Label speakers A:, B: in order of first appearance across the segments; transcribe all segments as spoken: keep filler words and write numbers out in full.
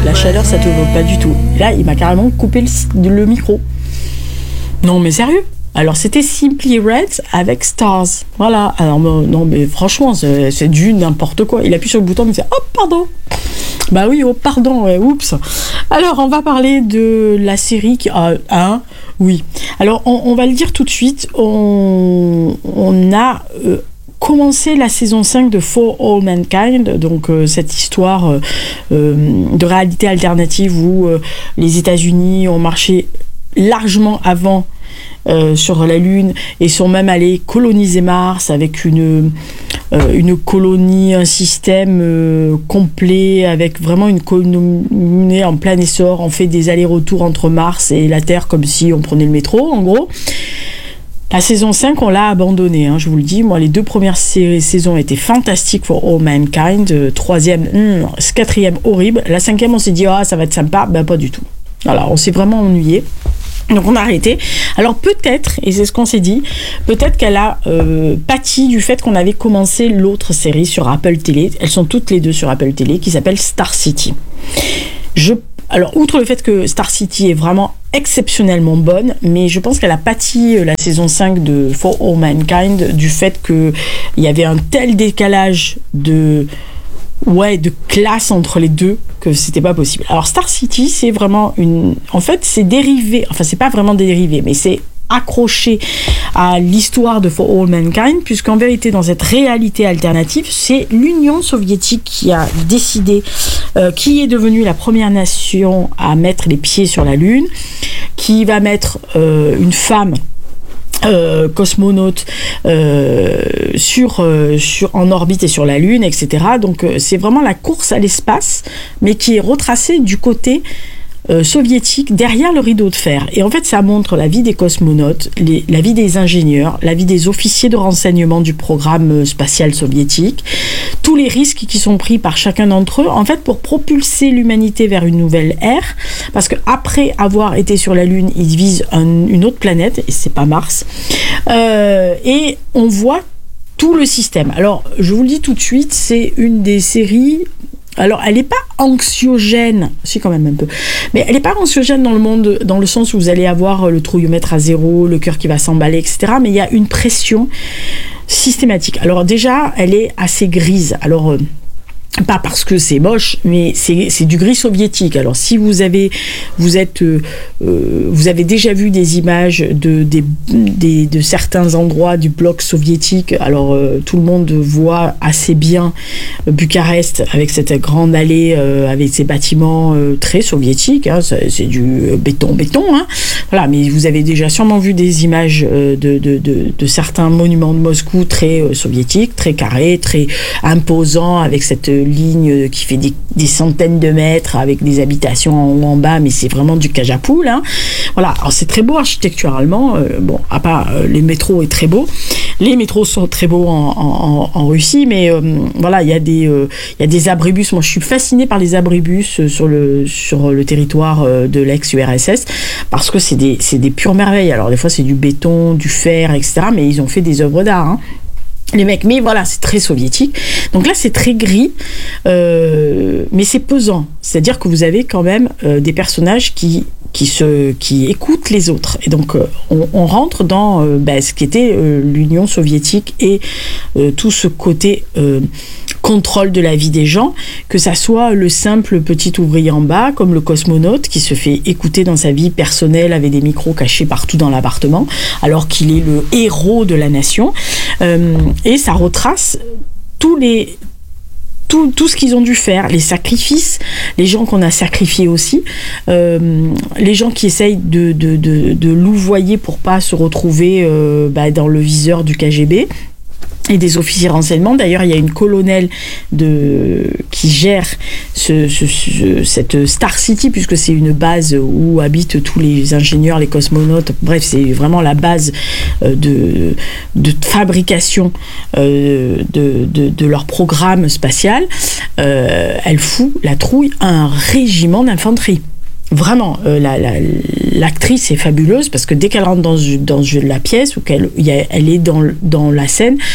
A: la chaleur ça te vaut pas du tout. Là il m'a carrément coupé le, le micro. Non mais sérieux. Alors c'était Simply Red avec Stars. Voilà. Alors non mais franchement c'est, c'est du n'importe quoi. Il appuie sur le bouton mais c'est oh pardon. Bah oui, oh pardon, ouais, oups. Alors on va parler de la série qui a un, oui. Alors on, on va le dire tout de suite. On, on a euh, commencé la saison cinq de For All Mankind, donc euh, cette histoire euh, euh, de réalité alternative où euh, les États-Unis ont marché largement avant Euh, sur la Lune et sont même allés coloniser Mars avec une, euh, une colonie, un système euh, complet avec vraiment une colonie en plein essor. On fait des allers-retours entre Mars et la Terre comme si on prenait le métro en gros. La saison cinq, on l'a abandonnée, hein, je vous le dis. Moi, les deux premières sé- saisons étaient fantastiques pour All Mankind. Euh, troisième, hmm, quatrième, horrible. La cinquième, on s'est dit, ah, ça va être sympa. Ben, pas du tout. Voilà, on s'est vraiment ennuyé. Donc on a arrêté. Alors peut-être, et c'est ce qu'on s'est dit, peut-être qu'elle a euh, pâti du fait qu'on avait commencé l'autre série sur Apple Télé. Elles sont toutes les deux sur Apple Télé, qui s'appelle Star City. Je, alors outre le fait que Star City est vraiment exceptionnellement bonne, mais je pense qu'elle a pâti la saison cinq de For All Mankind du fait qu'il y avait un tel décalage de... ouais, de classe entre les deux, que c'était pas possible. Alors Star City, c'est vraiment une... En fait, c'est dérivé, enfin c'est pas vraiment dérivé, mais c'est accroché à l'histoire de For All Mankind, puisqu'en vérité, dans cette réalité alternative, c'est l'Union soviétique qui a décidé, euh, qui est devenue la première nation à mettre les pieds sur la Lune, qui va mettre euh, une femme Euh, cosmonautes euh, sur, euh, sur, en orbite et sur la Lune, et cetera. Donc euh, c'est vraiment la course à l'espace, mais qui est retracée du côté euh, soviétique, derrière le rideau de fer. Et en fait, ça montre la vie des cosmonautes, les, la vie des ingénieurs, la vie des officiers de renseignement du programme spatial soviétique, tous les risques qui sont pris par chacun d'entre eux, en fait, pour propulser l'humanité vers une nouvelle ère, parce qu'après avoir été sur la Lune, ils visent un, une autre planète, et c'est pas Mars, euh, et on voit tout le système. Alors, je vous le dis tout de suite, c'est une des séries... Alors, elle n'est pas anxiogène, si quand même un peu, mais elle n'est pas anxiogène dans le monde, dans le sens où vous allez avoir le trouillomètre à zéro, le cœur qui va s'emballer, et cetera. Mais il y a une pression systématique. Alors déjà, elle est assez grise. Alors, euh, pas parce que c'est moche, mais c'est, c'est du gris soviétique. Alors si vous avez, vous êtes, euh, vous avez déjà vu des images de, des, des, de certains endroits du bloc soviétique. Alors euh, tout le monde voit assez bien Bucarest avec cette grande allée, euh, avec ses bâtiments euh, très soviétiques. Hein, c'est, c'est du béton, béton. Hein. Voilà, mais vous avez déjà sûrement vu des images euh, de, de, de, de certains monuments de Moscou très euh, soviétiques, très carrés, très imposants, avec cette ligne qui fait des, des centaines de mètres avec des habitations en haut en bas, mais c'est vraiment du cage à poules, hein. Voilà, alors c'est très beau architecturalement, euh, bon, à part euh, les métros est très beau, les métros sont très beaux en, en, en Russie, mais euh, voilà, il y a des euh, il y a des abribus. Moi je suis fascinée par les abribus sur le sur le territoire de l'ex-U R S S, parce que c'est des c'est des pures merveilles. Alors des fois c'est du béton, du fer, et cetera, mais ils ont fait des œuvres d'art, hein, les mecs, mais voilà, c'est très soviétique. Donc là, c'est très gris, euh, mais c'est pesant. C'est-à-dire que vous avez quand même euh, des personnages qui qui se qui écoutent les autres. Et donc, euh, on, on rentre dans euh, bah, ce qu'était euh, l'Union soviétique et euh, tout ce côté euh, contrôle de la vie des gens, que ça soit le simple petit ouvrier en bas, comme le cosmonaute qui se fait écouter dans sa vie personnelle avec des micros cachés partout dans l'appartement, alors qu'il est le héros de la nation. Euh, et ça retrace tous les Tout, tout ce qu'ils ont dû faire, les sacrifices, les gens qu'on a sacrifiés aussi, euh, les gens qui essayent de, de, de, de louvoyer pour pas se retrouver euh, bah, dans le viseur du K G B. Et des officiers renseignement. D'ailleurs, il y a une colonelle de, qui gère ce, ce, ce, cette Star City, puisque c'est une base où habitent tous les ingénieurs, les cosmonautes. Bref, c'est vraiment la base de, de fabrication euh, de, de, de leur programme spatial. Euh, elle fout la trouille à un régiment d'infanterie. Vraiment, euh, la, la, l'actrice est fabuleuse, parce que dès qu'elle rentre dans, dans la pièce ou qu'elle y a, elle est dans, dans la scène,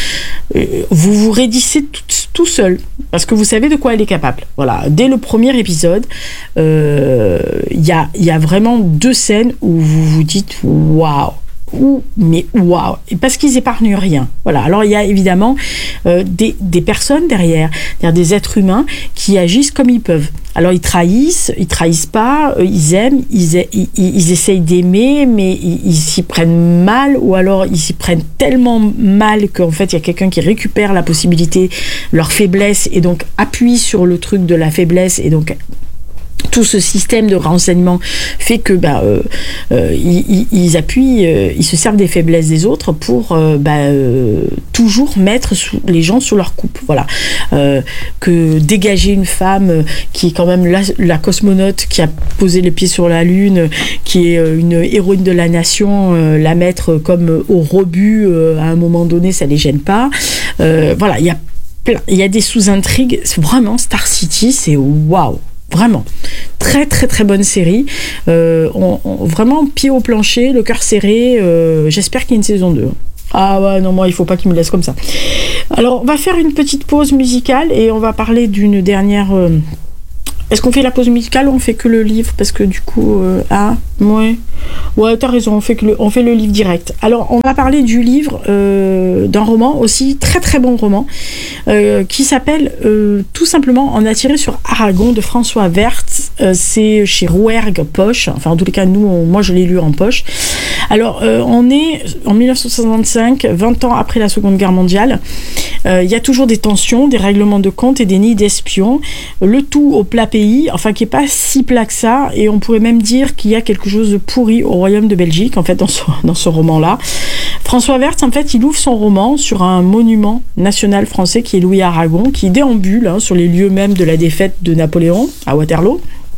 A: vous vous raidissez tout, tout seul, parce que vous savez de quoi elle est capable. Voilà, dès le premier épisode, il euh, y, a, y a vraiment deux scènes où vous vous dites « waouh ». Ou, mais waouh, parce qu'ils épargnent rien. Voilà. Alors il y a évidemment euh, des, des personnes derrière, c'est-à-dire des êtres humains qui agissent comme ils peuvent. Alors ils trahissent, ils trahissent pas, euh, ils aiment, ils, ils, ils essayent d'aimer, mais ils, ils s'y prennent mal, ou alors ils s'y prennent tellement mal qu'en fait il y a quelqu'un qui récupère la possibilité, leur faiblesse, et donc appuie sur le truc de la faiblesse, et donc tout ce système de renseignement fait que bah, euh, euh, ils, ils appuient, euh, ils se servent des faiblesses des autres pour euh, bah, euh, toujours mettre sous, les gens sous leur coupe. Voilà. Euh, que dégager une femme qui est quand même la, la cosmonaute qui a posé les pieds sur la Lune, qui est une héroïne de la nation, euh, la mettre comme au rebut euh, à un moment donné, ça les gêne pas. Euh, voilà, il y a plein, il y a des sous-intrigues. Vraiment, Star City, c'est waouh. Vraiment, très très très bonne série, euh, on, on, vraiment pied au plancher, le cœur serré, euh, j'espère qu'il y a une saison deux. Ah ouais, non, moi il faut pas qu'il me laisse comme ça. Alors on va faire une petite pause musicale et on va parler d'une dernière... Euh... Est-ce qu'on fait la pause musicale ou on fait que le livre? Parce que du coup, euh, ah, ouais, ouais, t'as raison, on fait, que le, on fait le livre direct. Alors, on va parler du livre, euh, d'un roman aussi, très très bon roman, euh, qui s'appelle euh, tout simplement En attiré sur Aragon de François Werth. Euh, c'est chez Rouergue Poche, enfin en tous les cas, nous, on, moi je l'ai lu en poche. Alors, euh, on est en dix-neuf cent soixante-cinq, vingt ans après la Seconde Guerre mondiale. Il euh, y a toujours des tensions, des règlements de compte et des nids d'espions. Le tout au plat pays, enfin qui n'est pas si plat que ça, et on pourrait même dire qu'il y a quelque chose de pourri au Royaume de Belgique, en fait, dans ce, dans ce roman-là. François Werth, en fait, il ouvre son roman sur un monument national français qui est Louis Aragon, qui déambule hein, sur les lieux même de la défaite de Napoléon à Waterloo.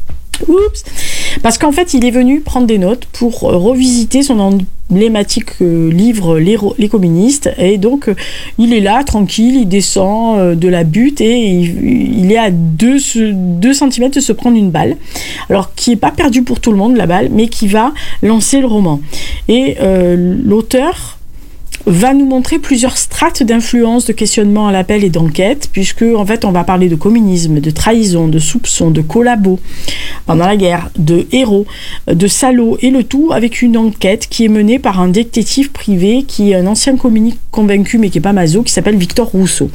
A: Oups. Parce qu'en fait, il est venu prendre des notes pour revisiter son emblématique euh, livre les, les communistes, et donc euh, il est là, tranquille, il descend euh, de la butte et il, il est à deux centimètres de se prendre une balle, alors qui n'est pas perdu pour tout le monde, la balle, mais qui va lancer le roman. Et euh, l'auteur va nous montrer plusieurs strates d'influence, de questionnement à l'appel et d'enquête, puisque en fait on va parler de communisme, de trahison, de soupçon, de collabo pendant la guerre, de héros, de salauds, et le tout avec une enquête qui est menée par un détective privé qui est un ancien communiste convaincu mais qui est pas maso, qui s'appelle Victor Rousseau.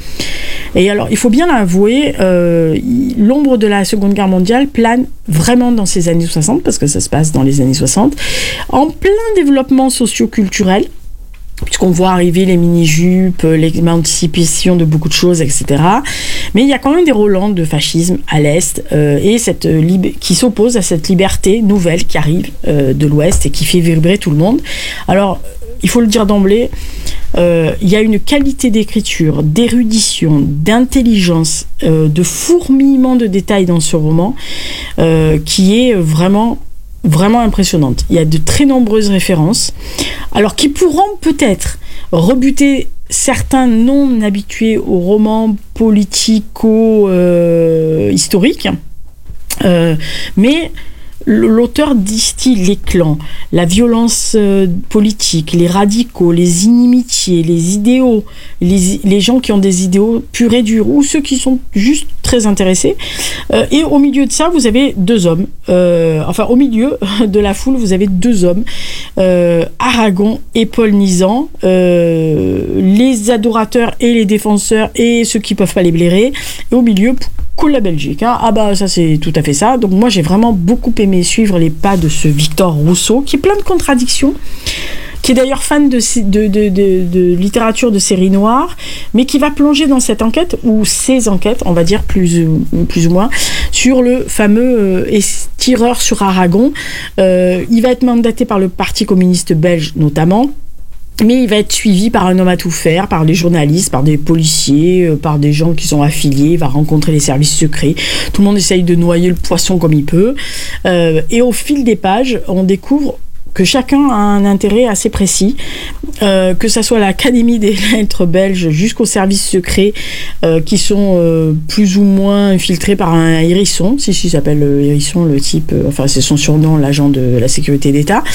A: Et alors il faut bien l'avouer, euh, l'ombre de la Seconde Guerre mondiale plane vraiment dans ces années soixante, parce que ça se passe dans les années soixante, en plein développement socio-culturel, puisqu'on voit arriver les mini-jupes, l'émancipation de beaucoup de choses, et cetera. Mais il y a quand même des relents de fascisme à l'Est, euh, et cette lib- qui s'oppose à cette liberté nouvelle qui arrive euh, de l'Ouest et qui fait vibrer tout le monde. Alors, il faut le dire d'emblée, euh, il y a une qualité d'écriture, d'érudition, d'intelligence, euh, de fourmillement de détails dans ce roman, euh, qui est vraiment... vraiment impressionnante. Il y a de très nombreuses références, alors qui pourront peut-être rebuter certains non habitués aux romans politico-historiques, euh, mais l'auteur distille les clans, la violence euh, politique, les radicaux, les inimitiés, les idéaux, les, les gens qui ont des idéaux purs et durs, ou ceux qui sont juste très intéressés. Euh, et au milieu de ça, vous avez deux hommes. Euh, enfin, au milieu de la foule, vous avez deux hommes. Euh, Aragon et Paul Nizan, euh, les adorateurs et les défenseurs et ceux qui peuvent pas les blairer. Et au milieu, cool la Belgique. Hein. Ah bah ça c'est tout à fait ça. Donc moi j'ai vraiment beaucoup aimé suivre les pas de ce Victor Rousseau, qui est plein de contradictions, qui est d'ailleurs fan de, de, de, de, de littérature de série noire, mais qui va plonger dans cette enquête, ou ces enquêtes, on va dire plus, plus ou moins, sur le fameux euh, tireur sur Aragon. Euh, il va être mandaté par le Parti communiste belge notamment, mais il va être suivi par un homme à tout faire, par des journalistes, par des policiers, euh, par des gens qui sont affiliés, il va rencontrer les services secrets. Tout le monde essaye de noyer le poisson comme il peut. Euh, et au fil des pages, on découvre que chacun a un intérêt assez précis, euh, que ça soit l'Académie des lettres belges jusqu'aux services secrets euh, qui sont euh, plus ou moins infiltrés par un hérisson, si il s'appelle euh, hérisson le type, euh, enfin c'est son surnom, l'agent de la sécurité d'État.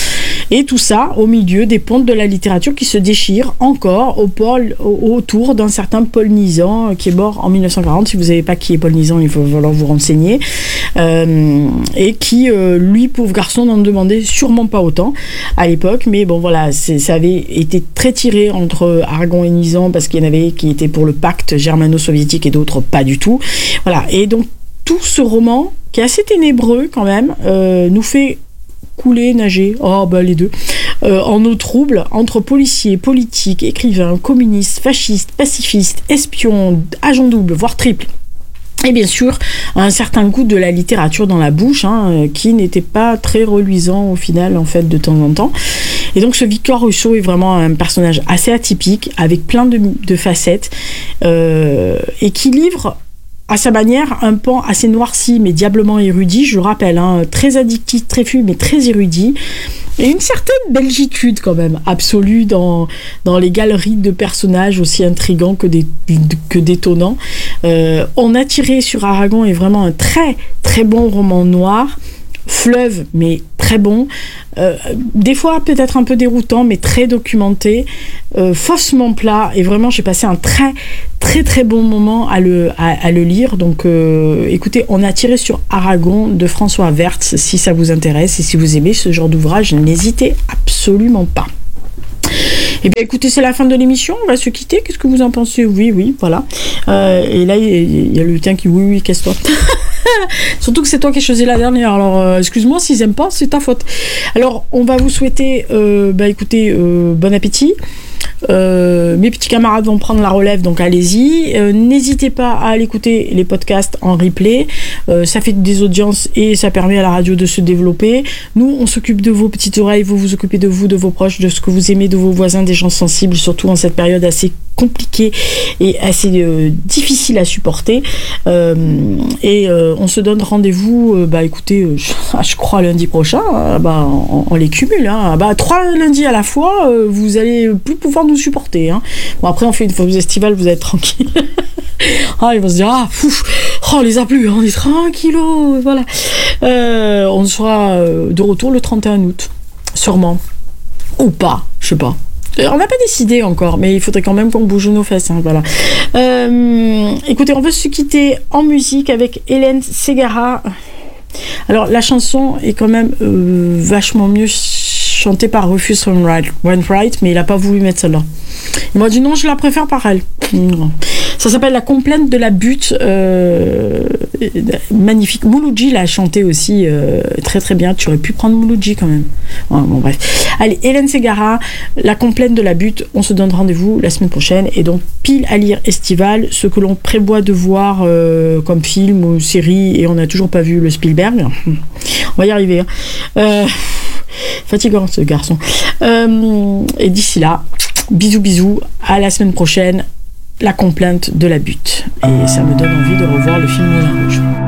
A: Et tout ça au milieu des pontes de la littérature qui se déchirent encore au pôle, au, autour d'un certain Paul Nizan qui est mort en mille neuf cent quarante. Si vous ne savez pas qui est Paul Nizan, il va falloir vous renseigner. Euh, et qui, euh, lui, pauvre garçon, n'en demandait sûrement pas autant à l'époque. Mais bon, voilà, c'est, ça avait été très tiré entre Aragon et Nizan parce qu'il y en avait qui étaient pour le pacte germano-soviétique et d'autres pas du tout. Voilà. Et donc, tout ce roman, qui est assez ténébreux quand même, euh, nous fait couler, nager, oh bah les deux, euh, en eau trouble, entre policiers, politiques, écrivains, communistes, fascistes, pacifistes, espions, agents doubles, voire triples. Et bien sûr, un certain goût de la littérature dans la bouche, hein, qui n'était pas très reluisant au final, en fait, de temps en temps. Et donc, ce Victor Rousseau est vraiment un personnage assez atypique, avec plein de, de facettes, euh, et qui livre à sa manière un pan assez noirci, mais diablement érudit, je le rappelle, hein, très addictif, très fluide, mais très érudit. Et une certaine belgitude quand même, absolue dans, dans les galeries de personnages aussi intrigants que, des, que détonnants. Euh, on a tiré sur Aragon est vraiment un très très bon roman noir, fleuve mais très bon, euh, des fois peut-être un peu déroutant mais très documenté, euh, faussement plat, et vraiment j'ai passé un très très très bon moment à le, à, à le lire. Donc euh, écoutez, on a tiré sur Aragon de François Wertz, si ça vous intéresse et si vous aimez ce genre d'ouvrage, n'hésitez absolument pas. Eh bien écoutez, c'est la fin de l'émission, on va se quitter, qu'est-ce que vous en pensez? Oui, oui, voilà. Euh, et là, il y, y a le tien qui, oui, oui, casse-toi. Surtout que c'est toi qui as choisi la dernière, alors euh, excuse-moi, s'ils aiment pas, c'est ta faute. Alors, on va vous souhaiter, euh, bah écoutez, euh, bon appétit. Euh, mes petits camarades vont prendre la relève, donc allez-y. Euh, n'hésitez pas à aller écouter les podcasts en replay. Euh, ça fait des audiences et ça permet à la radio de se développer. Nous, on s'occupe de vos petites oreilles, vous vous occupez de vous, de vos proches, de ce que vous aimez, de vos voisins, des gens sensibles, surtout en cette période assez compliquée et assez euh, difficile à supporter. Euh, et euh, on se donne rendez-vous, euh, bah écoutez, euh, je, je crois lundi prochain. Euh, bah on, on les cumule, hein. Bah trois lundis à la fois, euh, vous allez plus pouvoir nous supporter, hein. Bon, après on fait une pause estivale, vous êtes tranquille. Ah, ils vont se dire, ah, fouf, oh, on les a plus, on est tranquillos, voilà. Euh, on sera de retour le trente et un août, sûrement. Ou pas, je sais pas. On n'a pas décidé encore, mais il faudrait quand même qu'on bouge nos fesses, hein, voilà. Euh, écoutez, on va se quitter en musique avec Hélène Ségara. Alors, la chanson est quand même euh, vachement mieux chantée par Rufus Wainwright, mais il n'a pas voulu mettre celle-là. Il m'a dit non, je la préfère par elle. Ça s'appelle La complainte de la butte. Euh, magnifique. Mouloudji l'a chanté aussi euh, très très bien. Tu aurais pu prendre Mouloudji quand même. Ouais, bon, bref. Allez, Hélène Ségara, La complainte de la butte. On se donne rendez-vous la semaine prochaine. Et donc, pile à lire estival, ce que l'on prévoit de voir euh, comme film ou série, et on n'a toujours pas vu le Spielberg. On va y arriver. Hein. Euh, fatigant ce garçon. Euh, et d'ici là, bisous bisous. À la semaine prochaine. La complainte de la butte. Et ça me donne envie de revoir le film Moulin Rouge.